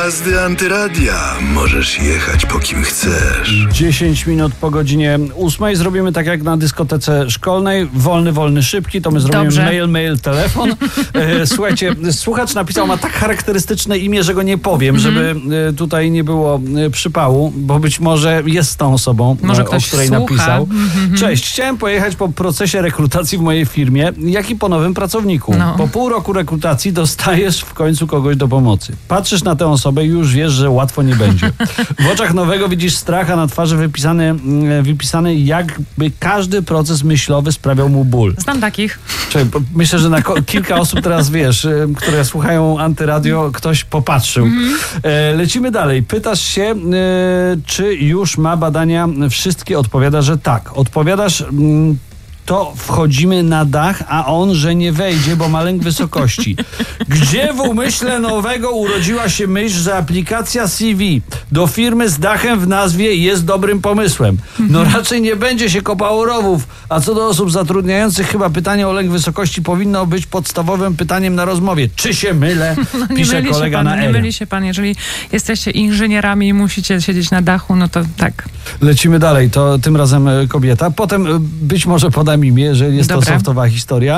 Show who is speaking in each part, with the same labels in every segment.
Speaker 1: Jazdy Antyradia. Możesz jechać po kim chcesz.
Speaker 2: 10 minut po godzinie 8 zrobimy tak jak na dyskotece szkolnej. Wolny, szybki. To my zrobimy
Speaker 3: Dobrze.
Speaker 2: mail, telefon. Słuchajcie, słuchacz napisał, ma tak charakterystyczne imię, że go nie powiem, żeby tutaj nie było przypału, bo być może jest tą osobą,
Speaker 3: Może
Speaker 2: o
Speaker 3: ktoś
Speaker 2: której
Speaker 3: słucha.
Speaker 2: napisał. Cześć, chciałem pojechać po procesie rekrutacji w mojej firmie, jak i po nowym pracowniku.
Speaker 3: No.
Speaker 2: Po pół roku rekrutacji dostajesz w końcu kogoś do pomocy. Patrzysz na tę osobę i już wiesz, że łatwo nie będzie. W oczach nowego widzisz strach, a na twarzy wypisany jakby każdy proces myślowy sprawiał mu ból.
Speaker 3: Znam takich.
Speaker 2: Czyli myślę, że na kilka osób teraz, wiesz, które słuchają Antyradio, ktoś popatrzył. Lecimy dalej. Pytasz się, czy już ma badania wszystkie? Odpowiada, że tak. Odpowiadasz, to wchodzimy na dach, a on, że nie wejdzie, bo ma lęk wysokości. Gdzie w umyśle nowego urodziła się myśl, że aplikacja CV do firmy z dachem w nazwie jest dobrym pomysłem? No raczej nie będzie się kopało rowów. A co do osób zatrudniających, chyba pytanie o lęk wysokości powinno być podstawowym pytaniem na rozmowie. Czy się mylę? Pisze kolega na
Speaker 3: Nie myli się pan. Jeżeli jesteście inżynierami i musicie siedzieć na dachu, no to tak.
Speaker 2: Lecimy dalej. To tym razem kobieta. Potem być może podam imię, jeżeli jest
Speaker 3: Dobra.
Speaker 2: to softowa historia.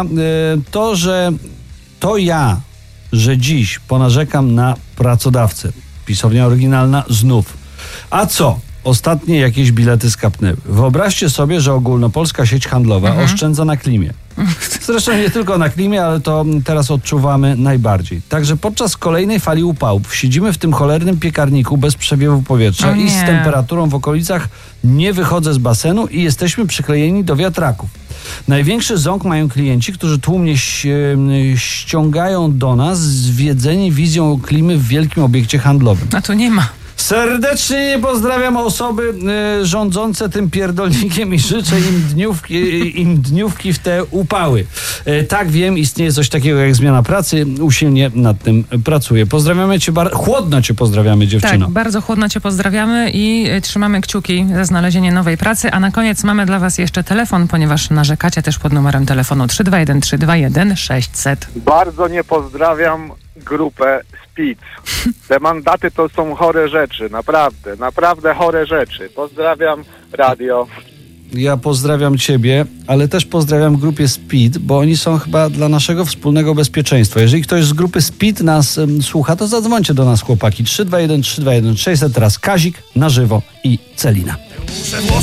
Speaker 2: Że dziś ponarzekam na pracodawcę. Pisownia oryginalna znów. A co? Ostatnie jakieś bilety skapnęły. Wyobraźcie sobie, że ogólnopolska sieć handlowa oszczędza na klimie. Zresztą nie tylko na klimie, ale to teraz odczuwamy najbardziej. Także podczas kolejnej fali upałów siedzimy w tym cholernym piekarniku bez przewiewu powietrza i z temperaturą w okolicach nie wychodzę z basenu i jesteśmy przyklejeni do wiatraków. Największy ząg mają klienci, którzy tłumnie ściągają do nas zwiedzeni wizją klimy w wielkim obiekcie handlowym.
Speaker 3: A tu nie ma.
Speaker 2: Serdecznie pozdrawiam osoby rządzące tym pierdolnikiem i życzę im dniówki w te upały. Tak, wiem, istnieje coś takiego jak zmiana pracy. Usilnie nad tym pracuję. Pozdrawiamy cię, chłodno cię pozdrawiamy, dziewczyno.
Speaker 3: Tak, bardzo chłodno cię pozdrawiamy i trzymamy kciuki za znalezienie nowej pracy. A na koniec mamy dla was jeszcze telefon, ponieważ narzekacie też pod numerem telefonu 321 321 600.
Speaker 4: Bardzo nie pozdrawiam grupę Spitz. Te mandaty to są chore rzeczy, naprawdę chore rzeczy. Pozdrawiam radio.
Speaker 2: Ja pozdrawiam ciebie, ale też pozdrawiam grupę Speed, bo oni są chyba dla naszego wspólnego bezpieczeństwa. Jeżeli ktoś z grupy Speed nas słucha, to zadzwońcie do nas, chłopaki. 321 321 600, teraz Kazik na żywo i Celina.